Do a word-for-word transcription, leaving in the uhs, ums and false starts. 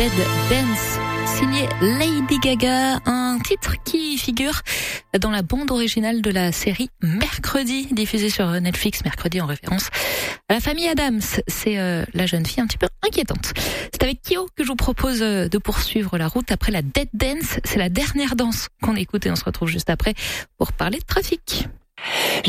Dead Dance, signé Lady Gaga, un titre qui figure dans la bande originale de la série Mercredi, diffusée sur Netflix, Mercredi en référence à la famille Addams. C'est euh, la jeune fille un petit peu inquiétante. C'est avec Kyo que je vous propose de poursuivre la route après la Dead Dance. C'est la dernière danse qu'on écoute et on se retrouve juste après pour parler de trafic.